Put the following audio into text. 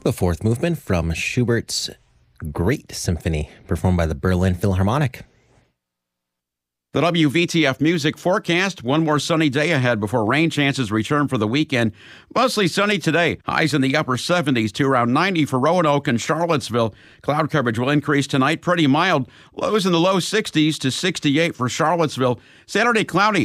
The fourth movement from Schubert's Great Symphony, performed by the Berlin Philharmonic. The WVTF music forecast. One more sunny day ahead before rain chances return for the weekend. Mostly sunny today. Highs in the upper 70s to around 90 for Roanoke and Charlottesville. Cloud coverage will increase tonight. Pretty mild. Lows in the low 60s to 68 for Charlottesville. Saturday cloudy.